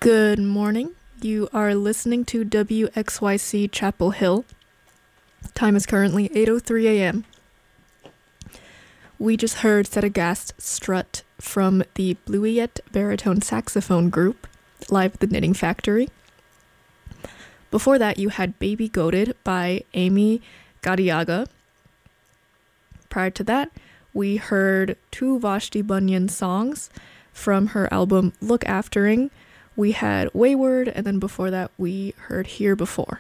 Good morning. You are listening to WXYC Chapel Hill. Time is currently 8:03 a.m. We just heard Sedagast Strut from the Blueyet Baritone Saxophone Group, live at the Knitting Factory. Before that, you had Baby Goated by Amy Gadiaga. Prior to that, we heard two Vashti Bunyan songs from her album Look Aftering. We had Wayward, and then before that, we heard Here Before.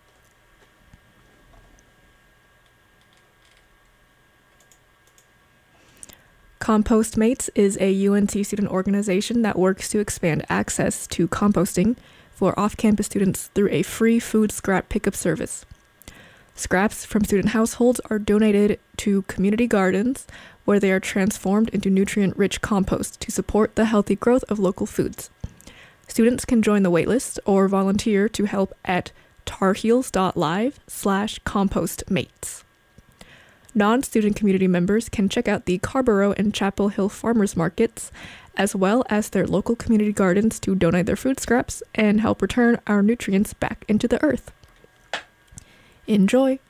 Compost Mates is a UNC student organization that works to expand access to composting for off-campus students through a free food scrap pickup service. Scraps from student households are donated to community gardens, where they are transformed into nutrient-rich compost to support the healthy growth of local foods. Students can join the waitlist or volunteer to help at tarheels.live/compostmates. Non-student community members can check out the Carborough and Chapel Hill farmers markets, as well as their local community gardens, to donate their food scraps and help return our nutrients back into the earth. Enjoy!